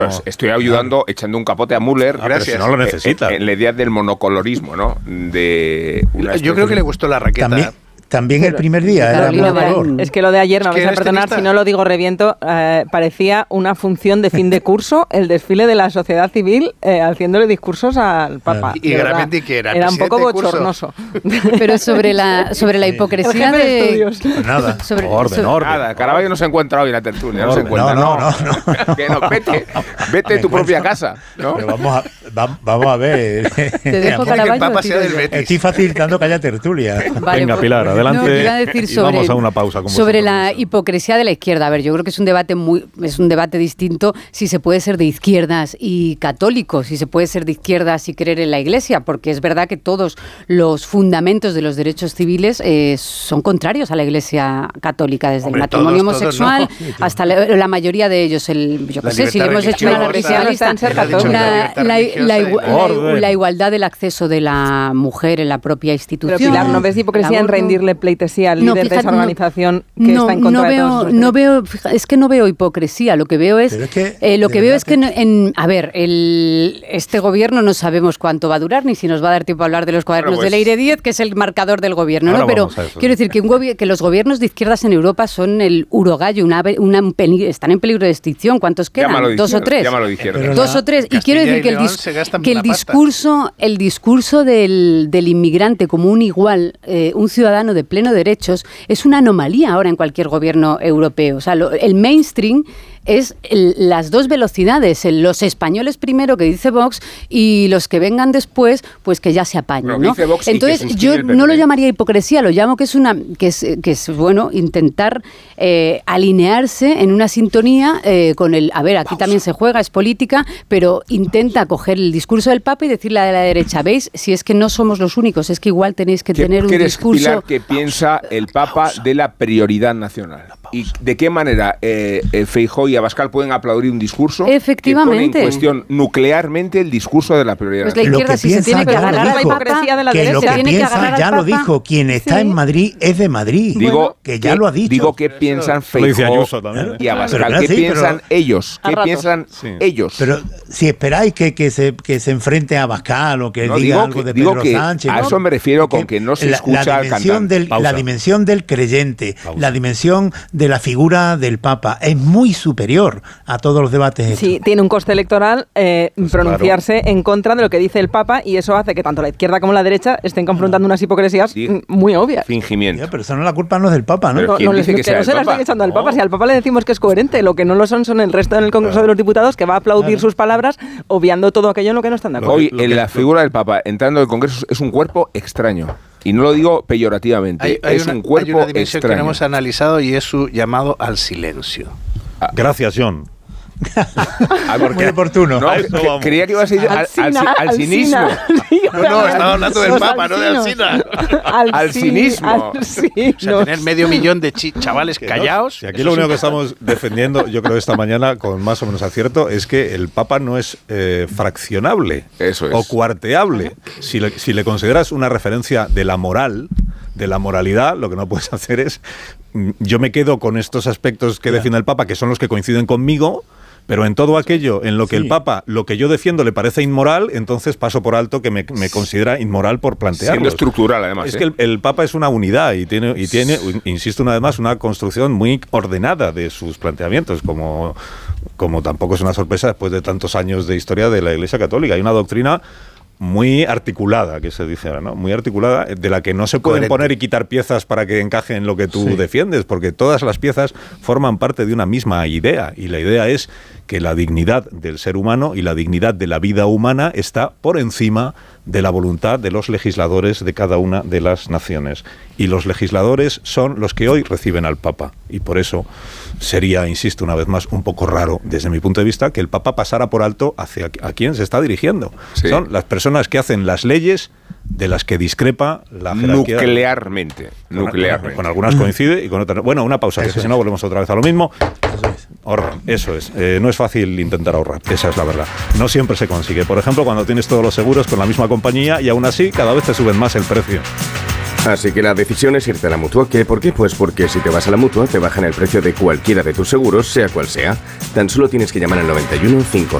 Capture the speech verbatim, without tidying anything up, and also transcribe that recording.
Pues estoy ayudando, ah, echando un capote a Müller. Ah, gracias. Si no lo necesita. En, en la idea del monocolorismo, ¿no? De una Yo creo que le gustó la raqueta. También, también el primer día era muy valor. Es que lo de ayer, me vais a perdonar si no lo digo reviento, eh, parecía una función de fin de curso, el desfile de la sociedad civil eh, haciéndole discursos al Papa. Y realmente que era Era un poco bochornoso. Pero sobre la sobre la hipocresía de... Pues nada, sobre, orden, sobre, orden. Nada, Caravaggio no se encuentra hoy en la tertulia, no se encuentra. No, no, no. no. Que no, vete, vete a tu propia casa, ¿no? Pero vamos a, va, vamos a ver. Te dejo Caravaggio, que Papa sea del Betis. Estoy facilitando que haya tertulia. Vale, Venga, Pilar, adelante. No, Sobre, y vamos a una pausa. Sobre la hipocresía de la izquierda. A ver, yo creo que es un debate muy, es un debate distinto si se puede ser de izquierdas y católico, si se puede ser de izquierdas y creer en la Iglesia, porque es verdad que todos los fundamentos de los derechos civiles eh, son contrarios a la Iglesia católica, desde Hombre, el matrimonio todos, homosexual todos, ¿no? hasta la, la mayoría de ellos. El, yo qué sé, si le hemos hecho una religiosa, la, la, la, la, la igualdad del acceso de la mujer en la propia institución. Pero Pilar, ¿no ves hipocresía en rendirle pleitesía al no, líder fíjate, de esa organización no, que no, está en contra no de veo, todos no veo, es que no veo hipocresía, lo que veo es, es que, eh, lo que veo es que, en, en, a ver, el, este gobierno no sabemos cuánto va a durar, ni si nos va a dar tiempo a hablar de los cuadernos bueno, pues, de Leire Díez, que es el marcador del gobierno, ¿no? Pero quiero decir que, un gobi- que los gobiernos de izquierdas en Europa son el urogallo, una, una peli- están en peligro de extinción. ¿Cuántos quedan? ¿Dos o tres? Dos o tres. Y quiero decir que el, dis- que el discurso, el discurso del, del inmigrante como un igual, eh, un ciudadano de pleno derechos, es una anomalía ahora en cualquier gobierno europeo. O sea, lo, el mainstream es el, las dos velocidades, el, los españoles primero, que dice Vox, y los que vengan después, pues que ya se apañen, ¿no? Entonces, yo no lo llamaría hipocresía, lo llamo que es una que es, que es bueno, intentar eh, alinearse en una sintonía eh, con el... A ver, aquí Pausa. También se juega, es política, pero intenta coger el discurso del Papa y decirle a la derecha, ¿veis? Si es que no somos los únicos, es que igual tenéis que tener un discurso... Pilar, ¿qué piensa el Papa de la prioridad nacional? ¿Y de qué manera eh, eh, Feijóo y Abascal pueden aplaudir un discurso Efectivamente. que pone en cuestión nuclearmente el discurso de la prioridad pues la nacional? izquierda, lo que si piensa, se tiene que agarrar a la hipocresía de la que derecha, lo que tiene piensa, que agarrar ya al lo Papa. dijo, quien está Sí. en Madrid es de Madrid. Digo bueno, que ya que, lo ha dicho. Digo qué piensan Feijóo y Abascal, pero, qué sí, piensan pero, ellos, qué piensan sí. ellos. Pero si esperáis que, que, se, que se enfrente a Abascal o que no, diga digo algo que, de digo Pedro que Sánchez. A ¿no? eso me refiero con que no se la, escucha la al dimensión cantante. del, la dimensión del creyente, Pausa. La dimensión de la figura del Papa es muy superior a todos los debates estos. Sí, tiene un coste electoral eh, pues pronunciarse claro. en contra de lo que dice el Papa, y eso hace que tanto la izquierda como la derecha estén confrontando unas hipocresías sí. muy obvias. Fingimiento. Sí, pero eso no la culpa no es del Papa, ¿no? Pero No, ¿quién no, dice les, que que sea no se la están echando al Papa. No. Si al Papa le decimos que es coherente, lo que no lo son son el resto en el Congreso claro. de los Diputados, que va a aplaudir claro. sus palabras, obviando todo aquello en lo que no están de acuerdo. Hoy, lo en que, la figura del Papa, entrando al Congreso, es un cuerpo extraño. Y no lo digo peyorativamente, hay, hay es una, un cuerpo hay una dimensión extraño. que no hemos analizado y es su llamado al silencio. Gracias, John. Ah, muy oportuno. No, que, creía que ibas a ir al, al, al, al cinismo. No, no, estaba hablando del Papa, no de Alsina. Al, al cinismo. Al cine. O sea, tener medio millón de ch- chavales callados. Y aquí lo único que estamos defendiendo, yo creo esta mañana, con más o menos acierto, es que el Papa no es eh, fraccionable Eso es. o cuarteable. Si le, si le consideras una referencia de la moral, de la moralidad, lo que no puedes hacer es... Yo me quedo con estos aspectos que defiende el Papa, que son los que coinciden conmigo, pero en todo aquello en lo que sí. el Papa, lo que yo defiendo le parece inmoral, entonces paso por alto que me, me considera inmoral por plantearlo. Siendo estructural, además. Es ¿eh? que el, el Papa es una unidad y tiene, y tiene, insisto una vez más, una construcción muy ordenada de sus planteamientos, como, como tampoco es una sorpresa después de tantos años de historia de la Iglesia Católica. Hay una doctrina muy articulada, que se dice ahora, ¿no? Muy articulada, de la que no se pueden Coherente. poner y quitar piezas para que encaje en lo que tú sí. defiendes, porque todas las piezas forman parte de una misma idea, y la idea es que la dignidad del ser humano y la dignidad de la vida humana está por encima de la voluntad de los legisladores de cada una de las naciones. Y los legisladores son los que hoy reciben al Papa. Y por eso sería, insisto una vez más, un poco raro, desde mi punto de vista, que el Papa pasara por alto hacia a quién se está dirigiendo. Sí. Son las personas que hacen las leyes de las que discrepa la jerarquía. Nuclearmente. Con, nuclearmente. Con, con algunas coincide y con otras... Bueno, una pausa, que si no volvemos otra vez a lo mismo. Eso es. Orden, eso es. Eh, no es fácil intentar ahorrar, esa es la verdad. No siempre se consigue. Por ejemplo, cuando tienes todos los seguros con la misma compañía y aún así cada vez te suben más el precio. Así que la decisión es irte a la Mutua. ¿Qué? ¿Por qué? Pues porque si te vas a la Mutua te bajan el precio de cualquiera de tus seguros, sea cual sea. Tan solo tienes que llamar al noventa y uno, cinco